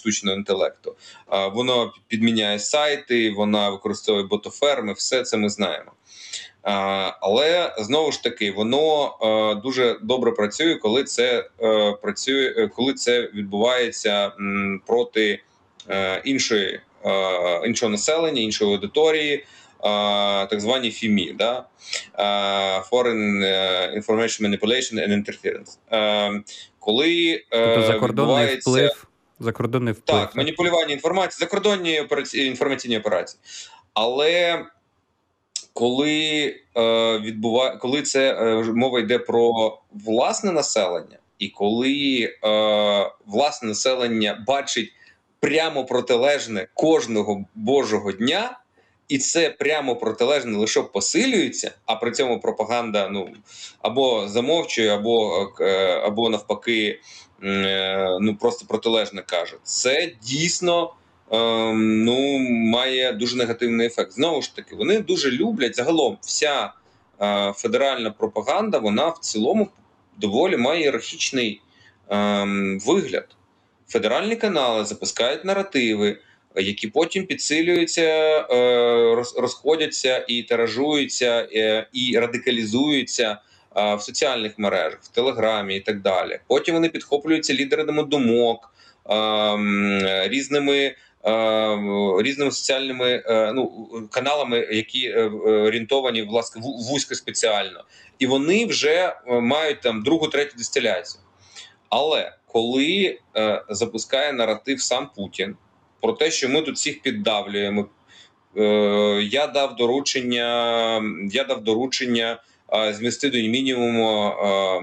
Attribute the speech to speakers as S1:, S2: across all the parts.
S1: штучного інтелекту. Воно підміняє сайти, вона використовує ботоферми, все це ми знаємо. Але знову ж таки, воно дуже добре працює, коли це відбувається проти іншого населення, іншої аудиторії, так звані ФІМІ, да? Foreign Information Manipulation and Interference. Коли
S2: тобто закордонний вплив.
S1: Так, маніпулювання інформації, закордонні інформаційні операції. Але коли це мова йде про власне населення, і коли власне населення бачить прямо протилежне кожного божого дня, і це прямо протилежне лише посилюється, а при цьому пропаганда або замовчує, або навпаки просто протилежне каже, це дійсно має дуже негативний ефект. Знову ж таки, вони дуже люблять, загалом вся федеральна пропаганда, вона в цілому доволі має ієрархічний вигляд. Федеральні канали запускають наративи, які потім підсилюються, розходяться і тиражуються, і радикалізуються в соціальних мережах, в Телеграмі і так далі. Потім вони підхоплюються лідерами думок, різними соціальними каналами, які орієнтовані, власне, вузько спеціально. І вони вже мають там другу, третю дистиляцію. Але коли запускає наратив сам Путін про те, що ми тут всіх піддавлюємо, я дав доручення змістити до мінімуму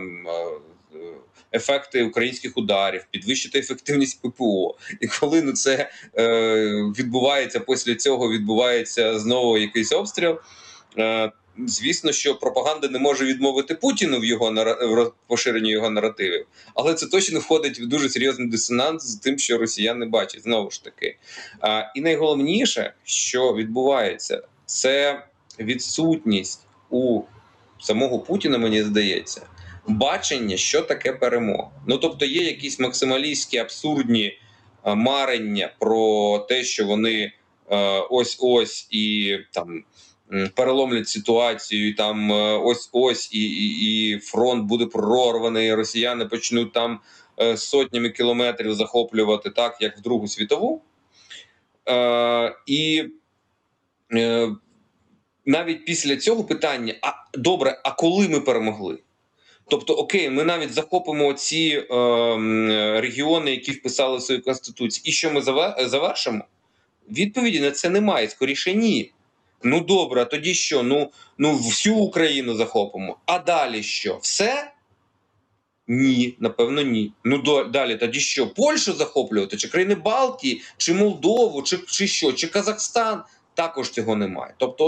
S1: ефекти українських ударів, підвищити ефективність ППО. І коли це відбувається, після цього відбувається знову якийсь обстріл, звісно, що пропаганда не може відмовити Путіну в поширенні його наративів, але це точно входить в дуже серйозний дисонанс з тим, що росіяни бачать, знову ж таки. І найголовніше, що відбувається, це відсутність у самого Путіна, мені здається, бачення, що таке перемога. Тобто є якісь максималістські, абсурдні марення про те, що вони ось-ось і там переломлять ситуацію, і там ось-ось і фронт буде прорваний, і росіяни почнуть там сотнями кілометрів захоплювати, так, як в Другу світову. І навіть після цього питання, добре, а коли ми перемогли? Тобто, окей, ми навіть захопимо ці регіони, які вписали в свою Конституцію, і що ми завершимо? Відповіді на це немає, скоріше ні. Добре, а тоді що? Всю Україну захопимо. А далі що? Все? Ні, напевно, ні. Далі тоді що? Польщу захоплювати? Чи країни Балтії? Чи Молдову? Чи що? Чи Казахстан? Також цього немає. Тобто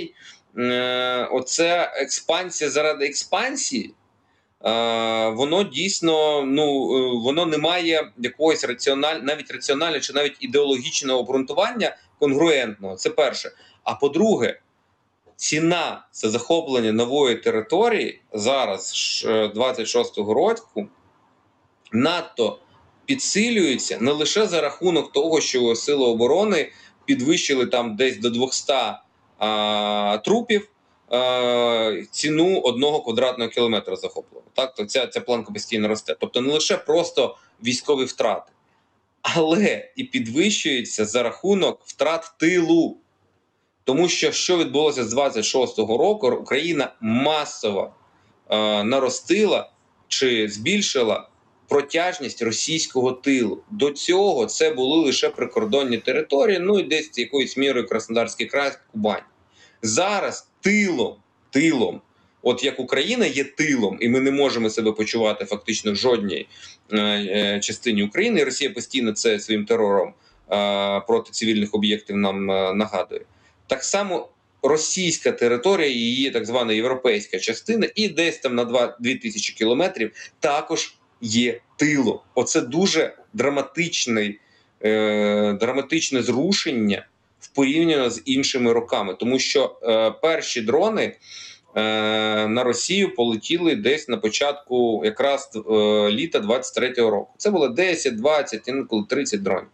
S1: оця експансія заради експансії, воно дійсно, воно не має якогось навіть раціонального чи навіть ідеологічного обґрунтування конгруентного. Це перше. А по-друге, ціна за захоплення нової території зараз, 26-го року, надто підсилюється не лише за рахунок того, що Сили оборони підвищили там десь до 200 трупів ціну 1 квадратного кілометра захопленого. Так? То ця планка постійно росте.Тобто не лише просто військові втрати, але і підвищується за рахунок втрат тилу. Тому що відбулося з 26-го року, Україна масово наростила чи збільшила протяжність російського тилу. До цього це були лише прикордонні території, і десь якоюсь мірою Краснодарський край, Кубань. Зараз тилом, от як Україна є тилом, і ми не можемо себе почувати фактично в жодній частині України, і Росія постійно це своїм терором проти цивільних об'єктів нам нагадує. Так само російська територія, її так звана європейська частина, і десь там на 2000 кілометрів також є тилом. Оце дуже драматичне зрушення в порівняно з іншими роками. Тому що перші дрони на Росію полетіли десь на початку якраз літа 23-го року. Це було 10, 20, інколи 30 дронів.